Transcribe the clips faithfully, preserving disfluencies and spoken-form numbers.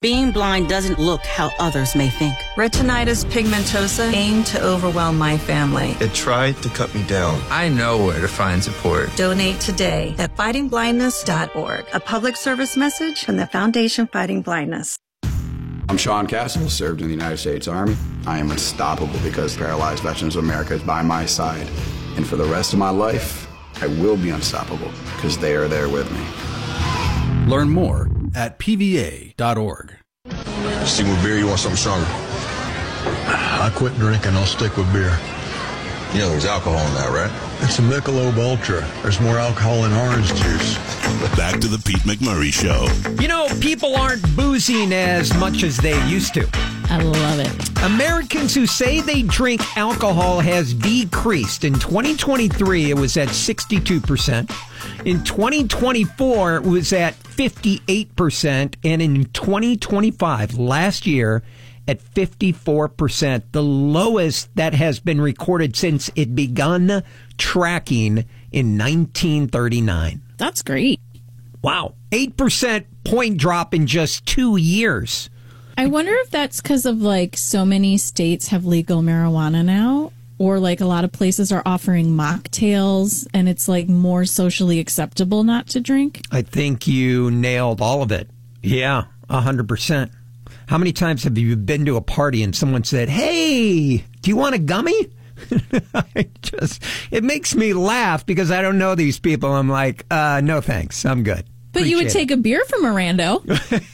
Being blind doesn't look how others may think. Retinitis pigmentosa aimed to overwhelm my family. It tried to cut me down. I know where to find support. Donate today at fighting blindness dot org. A public service message from the Foundation Fighting Blindness. I'm Sean Castle, served in the United States Army. I am unstoppable because Paralyzed Veterans of America is by my side. And for the rest of my life, I will be unstoppable because they are there with me. Learn more at P V A dot org. Stick with beer, you want something stronger? I quit drinking, I'll stick with beer. You know there's alcohol in that, right? It's a Michelob Ultra. There's more alcohol in orange juice. Back to the Pete McMurray Show. You know, people aren't boozing as much as they used to. I love it. Americans who say they drink alcohol has decreased. In twenty twenty-three, it was at sixty-two percent. In twenty twenty-four, it was at fifty-eight percent. And in twenty twenty-five, last year, at fifty-four percent, the lowest that has been recorded since it begun tracking in nineteen thirty-nine. That's great. Wow. eight percent point drop in just two years. I wonder if that's because of, like, so many states have legal marijuana now, or, like, a lot of places are offering mocktails, and it's, like, more socially acceptable not to drink. I think you nailed all of it. Yeah, one hundred percent. How many times have you been to a party and someone said, hey, do you want a gummy? I just, it makes me laugh because I don't know these people. I'm like, uh, no thanks, I'm good. But you would take a beer from Mirando.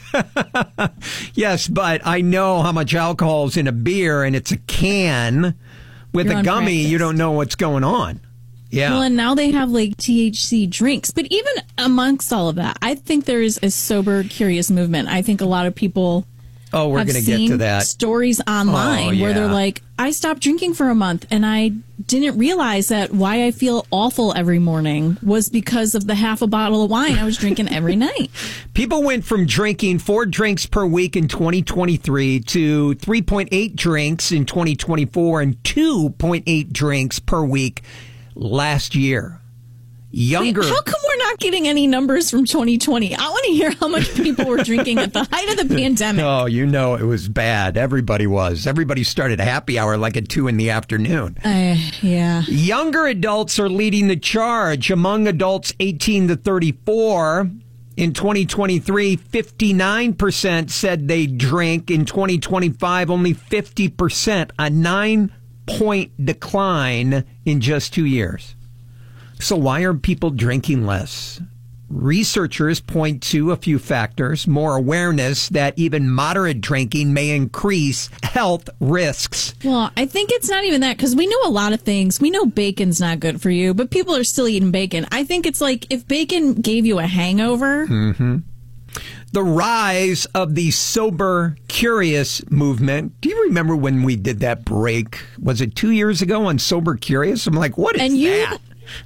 Yes, but I know how much alcohol's in a beer, and it's a can. With You're a gummy, unpracticed. you don't know what's going on. Yeah. Well, and now they have, like, T H C drinks. But even amongst all of that, I think there is a sober, curious movement. I think a lot of people Oh, we're have going to get seen to that. stories online Oh, yeah. where they're like, I stopped drinking for a month and I didn't realize that why I feel awful every morning was because of the half a bottle of wine I was drinking every night. People went from drinking four drinks per week in twenty twenty-three to three point eight drinks in twenty twenty-four and two point eight drinks per week last year. Younger. Wait, how come we're not getting any numbers from twenty twenty? I want to hear how much people were drinking at the height of the pandemic. Oh, you know it was bad. Everybody was. Everybody started happy hour like at two in the afternoon. Uh, yeah. Younger adults are leading the charge. Among adults eighteen to thirty-four, in twenty twenty-three, fifty-nine percent said they drink. In twenty twenty-five, only fifty percent, a nine-point decline in just two years. So why are people drinking less? Researchers point to a few factors. More awareness that even moderate drinking may increase health risks. Well, I think it's not even that, because we know a lot of things. We know bacon's not good for you, but people are still eating bacon. I think it's like if bacon gave you a hangover. Mm-hmm. The rise of the sober, curious movement. Do you remember when we did that break? Was it two years ago on Sober Curious? I'm like, what is and you, that?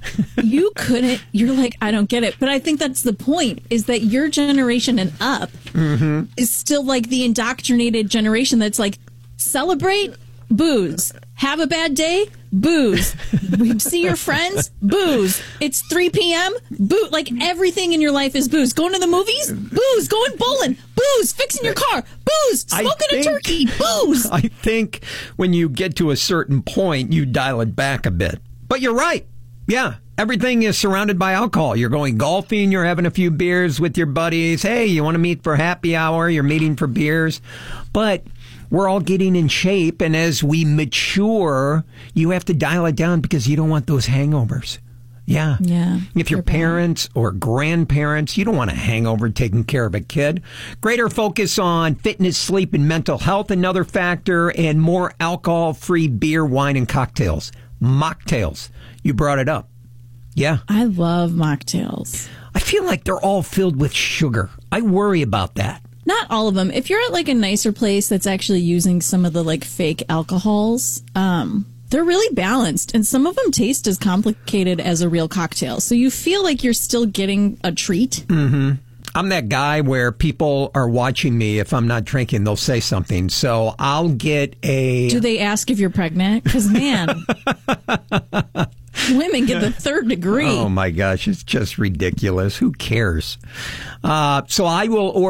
You couldn't. You're like, I don't get it. But I think that's the point, is that your generation and up mm-hmm. is still like the indoctrinated generation that's like, celebrate, booze. Have a bad day, booze. See your friends, booze. It's three p.m., booze. Like, everything in your life is booze. Going to the movies, booze. Going bowling, booze. Fixing your car, booze. Smoking think, a turkey, booze. I think when you get to a certain point, you dial it back a bit. But you're right. Yeah, everything is surrounded by alcohol. You're going golfing, you're having a few beers with your buddies. Hey, you want to meet for happy hour? You're meeting for beers. But we're all getting in shape, and as we mature, you have to dial it down because you don't want those hangovers. Yeah. Yeah. If your parents or grandparents, you don't want a hangover taking care of a kid. Greater focus on fitness, sleep, and mental health, another factor, and more alcohol-free beer, wine, and cocktails. Mocktails. You brought it up. Yeah. I love mocktails. I feel like they're all filled with sugar. I worry about that. Not all of them. If you're at like a nicer place that's actually using some of the like fake alcohols, um, they're really balanced. And some of them taste as complicated as a real cocktail. So you feel like you're still getting a treat. Mm-hmm. I'm that guy where people are watching me. If I'm not drinking, they'll say something. So I'll get a... Do they ask if you're pregnant? Because, man, women get the third degree. Oh, my gosh. It's just ridiculous. Who cares? Uh, so I will order...